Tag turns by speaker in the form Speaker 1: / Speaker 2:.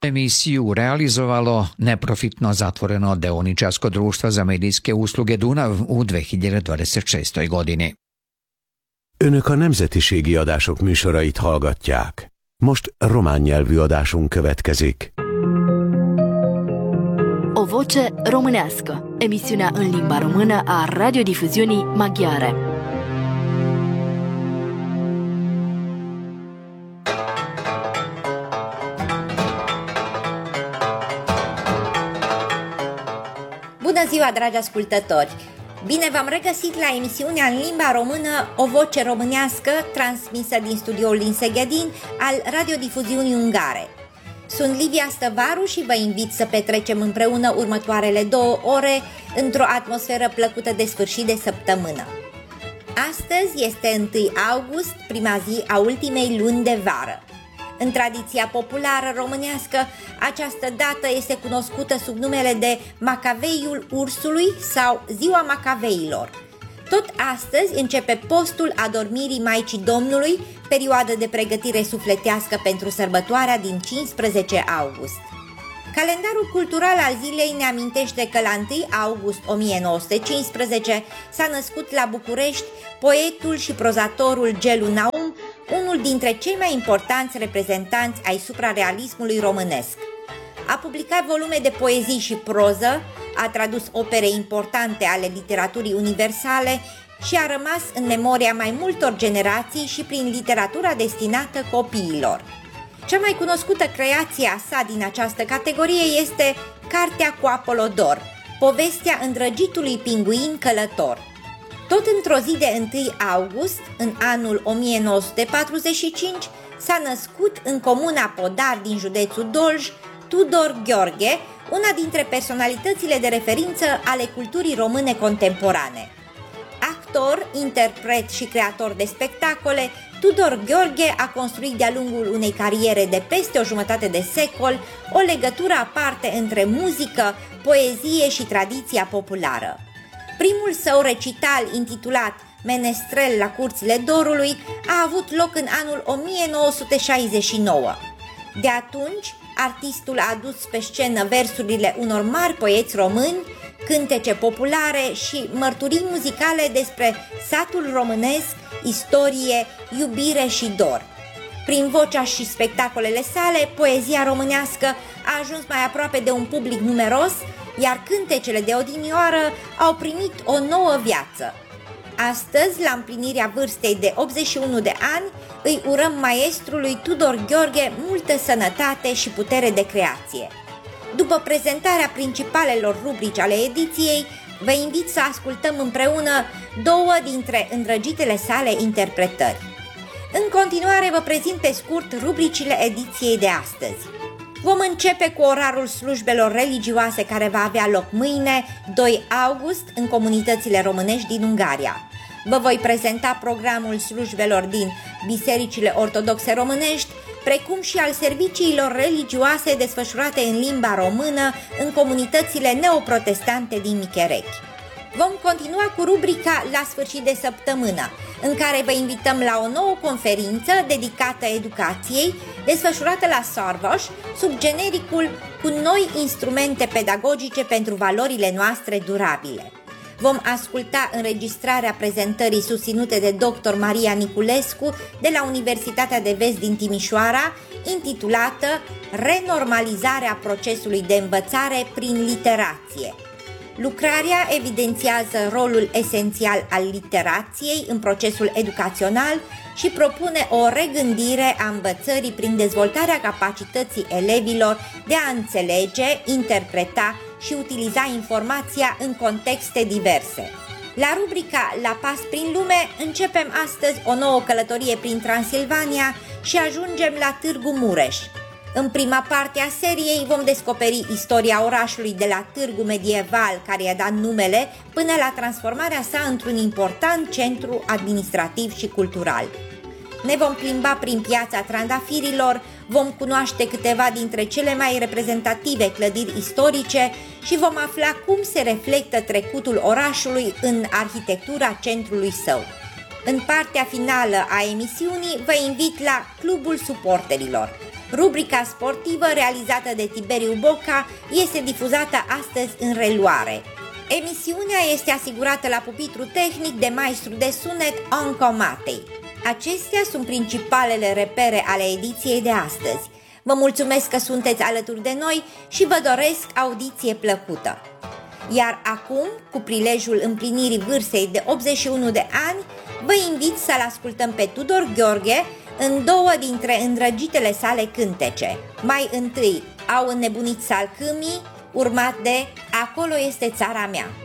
Speaker 1: Emisiju realizovalo neprofitno zatvoreno deoničarsko društvo za medijske usluge Dunav u 2026. godini.
Speaker 2: Önök a nemzetiségi adások műsorait hallgatják. Most román nyelvű adásunk következik.
Speaker 3: O voce românească, emisiunea în limba română a radiodifuziunii maghiare.
Speaker 4: Bună ziua, dragi ascultători! Bine v-am regăsit la emisiunea în limba română O voce românească, transmisă din studioul din Seghedin al radiodifuziunii ungare. Sunt Livia Stăvaru și vă invit să petrecem împreună următoarele 2 ore într-o atmosferă plăcută de sfârșit de săptămână. Astăzi este 1 august, prima zi a ultimei luni de vară. În tradiția populară românească, această dată este cunoscută sub numele de Macaveiul Ursului sau Ziua Macaveilor. Tot astăzi începe postul adormirii Maicii Domnului, perioadă de pregătire sufletească pentru sărbătoarea din 15 august. Calendarul cultural al zilei ne amintește că la 1 august 1915 s-a născut la București poetul și prozatorul Gelu Naum, unul dintre cei mai importanți reprezentanți ai suprarealismului românesc. A publicat volume de poezii și proză, a tradus opere importante ale literaturii universale și a rămas în memoria mai multor generații și prin literatura destinată copiilor. Cea mai cunoscută creație a sa din această categorie este Cartea cu Apolodor, povestea îndrăgitului pinguin călător. Tot într-o zi de 1 august, în anul 1945, s-a născut în comuna Podar din județul Dolj Tudor Gheorghe, una dintre personalitățile de referință ale culturii române contemporane. Actor, interpret și creator de spectacole, Tudor Gheorghe a construit de-a lungul unei cariere de peste o jumătate de secol o legătură aparte între muzică, poezie și tradiția populară. Primul său recital, intitulat Menestrel la Curțile Dorului, a avut loc în anul 1969. De atunci, artistul a adus pe scenă versurile unor mari poeți români, cântece populare și mărturii muzicale despre satul românesc, istorie, iubire și dor. Prin vocea și spectacolele sale, poezia românească a ajuns mai aproape de un public numeros, iar cântecele de odinioară au primit o nouă viață. Astăzi, la împlinirea vârstei de 81 de ani, îi urăm maestrului Tudor Gheorghe multă sănătate și putere de creație. După prezentarea principalelor rubrici ale ediției, vă invit să ascultăm împreună 2 dintre îndrăgitele sale interpretări. În continuare vă prezint pe scurt rubricile ediției de astăzi. Vom începe cu orarul slujbelor religioase care va avea loc mâine, 2 august, în comunitățile românești din Ungaria. Vă voi prezenta programul slujbelor din bisericile ortodoxe românești, precum și al serviciilor religioase desfășurate în limba română în comunitățile neoprotestante din Micherechi. Vom continua cu rubrica La sfârșit de săptămână, în care vă invităm la o nouă conferință dedicată educației, desfășurată la Szarvas, sub genericul Cu noi instrumente pedagogice pentru valorile noastre durabile. Vom asculta înregistrarea prezentării susținute de dr. Maria Niculescu de la Universitatea de Vest din Timișoara, intitulată Renormalizarea procesului de învățare prin literație. Lucrarea evidențiază rolul esențial al literației în procesul educațional și propune o regândire a învățării prin dezvoltarea capacității elevilor de a înțelege, interpreta și utiliza informația în contexte diverse. La rubrica La pas prin lume începem astăzi o nouă călătorie prin Transilvania și ajungem la Târgu Mureș. În prima parte a seriei vom descoperi istoria orașului de la târgu medieval care i-a dat numele până la transformarea sa într-un important centru administrativ și cultural. Ne vom plimba prin piața Trandafirilor, vom cunoaște câteva dintre cele mai reprezentative clădiri istorice și vom afla cum se reflectă trecutul orașului în arhitectura centrului său. În partea finală a emisiunii vă invit la Clubul Suporterilor. Rubrica sportivă realizată de Tiberiu Boca este difuzată astăzi în reluare. Emisiunea este asigurată la pupitru tehnic de maestru de sunet Onco Matei. Acestea sunt principalele repere ale ediției de astăzi. Vă mulțumesc că sunteți alături de noi și vă doresc audiție plăcută. Iar acum, cu prilejul împlinirii vârstei de 81 de ani, vă invit să-l ascultăm pe Tudor Gheorghe în două dintre îndrăgitele sale cântece. Mai întâi, Au înnebunit salcâmii, urmat de Acolo este țara mea.